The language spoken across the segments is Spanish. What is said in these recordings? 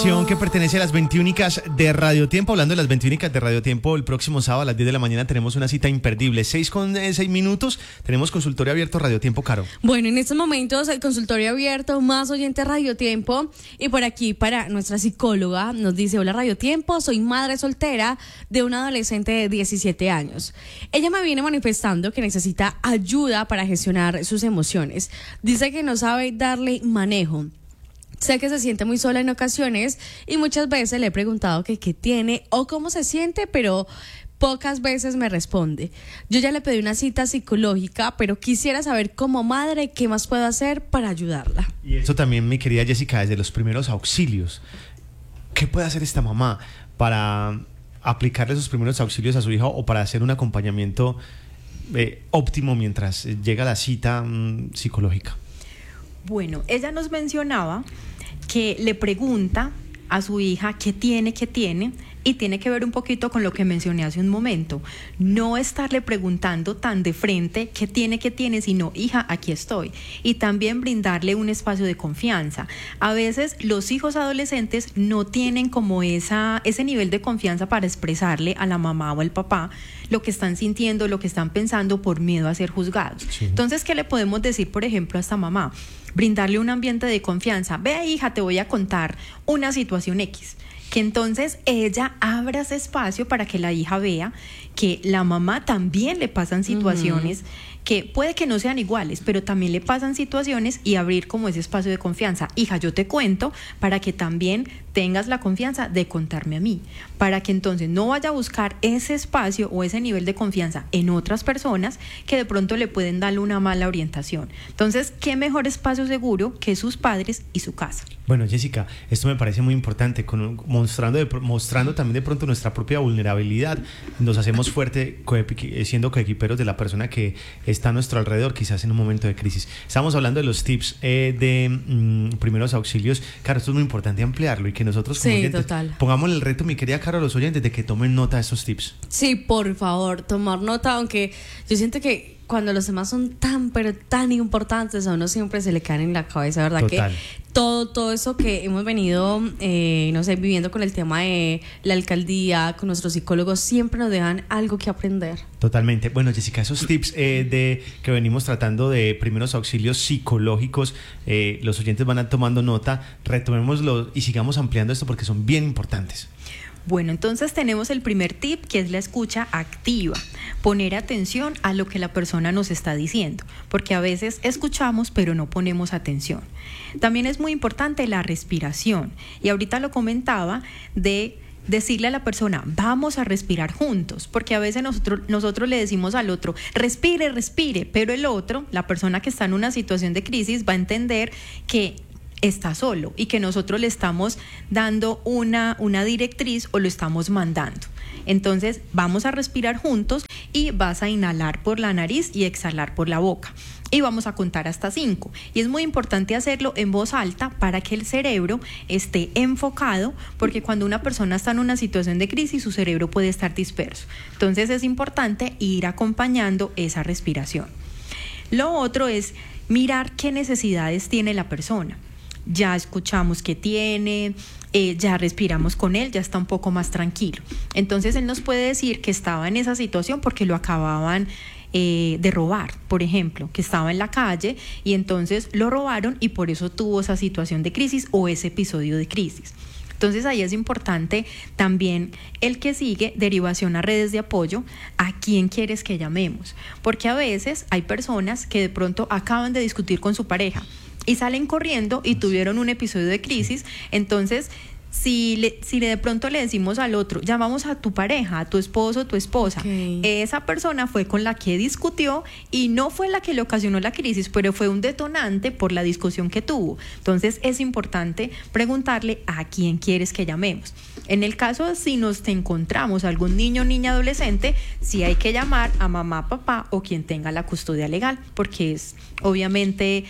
Que pertenece a las 21 de Radio Tiempo. Hablando de las 21 de Radio Tiempo, el próximo sábado a las 10 de la mañana tenemos una cita imperdible. 6:06 tenemos consultorio abierto Radio Tiempo, Caro. Bueno, en estos momentos el consultorio abierto más oyente Radio Tiempo. Y por aquí para nuestra psicóloga nos dice: hola Radio Tiempo, soy madre soltera de una adolescente de 17 años. Ella me viene manifestando que necesita ayuda para gestionar sus emociones. Dice que no sabe darle manejo. Sé que se siente muy sola en ocasiones y muchas veces le he preguntado que qué tiene o cómo se siente, pero pocas veces me responde. Yo ya le pedí una cita psicológica, pero quisiera saber como madre qué más puedo hacer para ayudarla. Y eso también, mi querida Jessica, desde los primeros auxilios. ¿Qué puede hacer esta mamá para aplicarle esos primeros auxilios a su hija o para hacer un acompañamiento óptimo mientras llega la cita psicológica? Bueno, ella nos mencionaba que le pregunta a su hija qué tiene, y tiene que ver un poquito con lo que mencioné hace un momento. No estarle preguntando tan de frente qué tiene, sino hija, aquí estoy. Y también brindarle un espacio de confianza. A veces los hijos adolescentes no tienen como ese nivel de confianza para expresarle a la mamá o al papá lo que están sintiendo, lo que están pensando por miedo a ser juzgados. Sí. Entonces, ¿qué le podemos decir, por ejemplo, a esta mamá? Brindarle un ambiente de confianza. Ve, hija, te voy a contar una situación X. Que entonces ella abra ese espacio para que la hija vea que la mamá también le pasan situaciones que puede que no sean iguales, pero también le pasan situaciones, y abrir como ese espacio de confianza. Hija, yo te cuento para que también tengas la confianza de contarme a mí, para que entonces no vaya a buscar ese espacio o ese nivel de confianza en otras personas que de pronto le pueden darle una mala orientación. Entonces, ¿qué mejor espacio seguro que sus padres y su casa? Bueno, Jessica, esto me parece muy importante, mostrando también de pronto nuestra propia vulnerabilidad. Nos hacemos fuerte siendo coequiperos de la persona que está a nuestro alrededor, quizás en un momento de crisis. Estamos hablando de los tips de primeros auxilios. Claro, esto es muy importante ampliarlo y que nosotros como oyentes pongamos el reto, mi querida Caro, a los oyentes de que tomen nota de esos tips. Sí, por favor, tomar nota, aunque yo siento que cuando los temas son pero tan importantes, a uno siempre se le caen en la cabeza, ¿verdad? Total. Que todo eso que hemos venido, viviendo con el tema de la alcaldía, con nuestros psicólogos, siempre nos dejan algo que aprender. Totalmente. Bueno, Jessica, esos tips que venimos tratando de primeros auxilios psicológicos, los oyentes van tomando nota, retomémoslo y sigamos ampliando esto porque son bien importantes. Bueno, entonces tenemos el primer tip, que es la escucha activa. Poner atención a lo que la persona nos está diciendo, porque a veces escuchamos pero no ponemos atención. También es muy importante la respiración, y ahorita lo comentaba, de decirle a la persona, vamos a respirar juntos, porque a veces nosotros le decimos al otro, respire, pero el otro, la persona que está en una situación de crisis, va a entender que está solo y que nosotros le estamos dando una directriz o lo estamos mandando. Entonces vamos a respirar juntos y vas a inhalar por la nariz y exhalar por la boca. Y vamos a contar hasta 5. Y es muy importante hacerlo en voz alta para que el cerebro esté enfocado, porque cuando una persona está en una situación de crisis, su cerebro puede estar disperso. Entonces es importante ir acompañando esa respiración. Lo otro es mirar qué necesidades tiene la persona. Ya escuchamos qué tiene, ya respiramos con él, ya está un poco más tranquilo. Entonces él nos puede decir que estaba en esa situación porque lo acababan de robar, por ejemplo, que estaba en la calle y entonces lo robaron y por eso tuvo esa situación de crisis o ese episodio de crisis. Entonces ahí es importante también el que sigue, derivación a redes de apoyo. ¿A quién quieres que llamemos? Porque a veces hay personas que de pronto acaban de discutir con su pareja y salen corriendo y tuvieron un episodio de crisis. Entonces, si de pronto le decimos al otro, llamamos a tu pareja, a tu esposo o tu esposa, esa persona fue con la que discutió y no fue la que le ocasionó la crisis, pero fue un detonante por la discusión que tuvo. Entonces es importante preguntarle a quién quieres que llamemos. En el caso, si nos encontramos algún niño o niña adolescente, sí hay que llamar a mamá, papá o quien tenga la custodia legal, porque es obviamente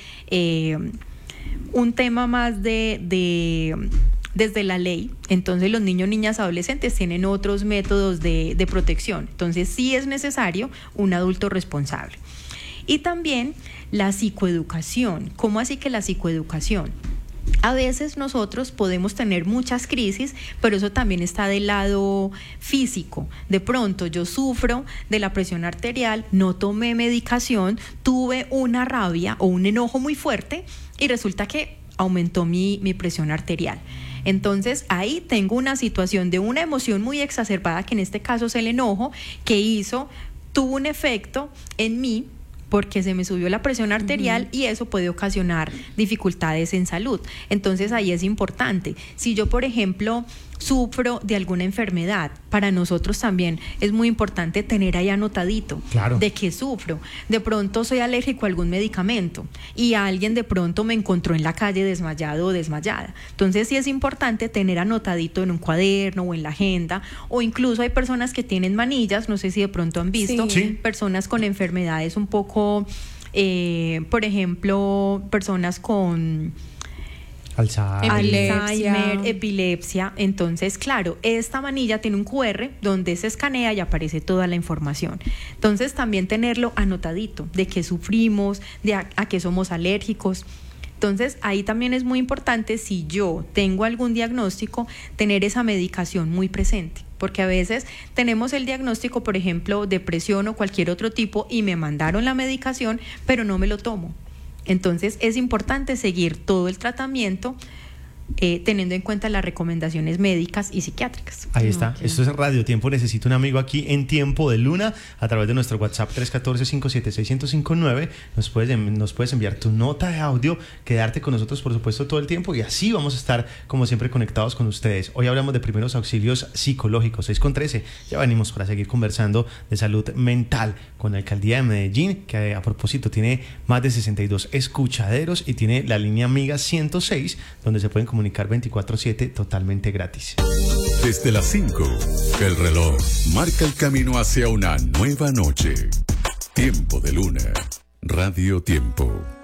un tema más desde la ley. Entonces los niños, niñas, adolescentes tienen otros métodos de protección. Entonces sí es necesario un adulto responsable. Y también la psicoeducación. ¿Cómo así que la psicoeducación? A veces nosotros podemos tener muchas crisis, pero eso también está del lado físico. De pronto yo sufro de la presión arterial, no tomé medicación, tuve una rabia o un enojo muy fuerte y resulta que aumentó mi presión arterial. Entonces ahí tengo una situación de una emoción muy exacerbada, que en este caso es el enojo, que tuvo un efecto en mí, porque se me subió la presión arterial y eso puede ocasionar dificultades en salud. Entonces ahí es importante. Si yo, por ejemplo, sufro de alguna enfermedad, para nosotros también es muy importante tener ahí anotadito de qué sufro. De pronto soy alérgico a algún medicamento y alguien de pronto me encontró en la calle desmayado o desmayada. Entonces sí es importante tener anotadito en un cuaderno o en la agenda, o incluso hay personas que tienen manillas, no sé si de pronto han visto, personas con enfermedades un poco, por ejemplo, personas con Alzheimer, epilepsia. Entonces, claro, esta manilla tiene un QR donde se escanea y aparece toda la información. Entonces, también tenerlo anotadito, de qué sufrimos, de a qué somos alérgicos. Entonces, ahí también es muy importante, si yo tengo algún diagnóstico, tener esa medicación muy presente. Porque a veces tenemos el diagnóstico, por ejemplo, depresión o cualquier otro tipo, y me mandaron la medicación, pero no me lo tomo. Entonces es importante seguir todo el tratamiento teniendo en cuenta las recomendaciones médicas y psiquiátricas. Ahí está. Esto es Radio Tiempo. Necesito un amigo aquí en Tiempo de Luna, a través de nuestro WhatsApp 314-576-1059. Nos puedes enviar tu nota de audio, quedarte con nosotros, por supuesto, todo el tiempo, y así vamos a estar, como siempre, conectados con ustedes. Hoy hablamos de primeros auxilios psicológicos, 6:13. Ya venimos para seguir conversando de salud mental con la Alcaldía de Medellín, que a propósito tiene más de 62 escuchaderos y tiene la línea Amiga 106, donde se pueden comunicar 24/7 totalmente gratis. Desde las 5, el reloj marca el camino hacia una nueva noche. Tiempo de Luna. Radio Tiempo.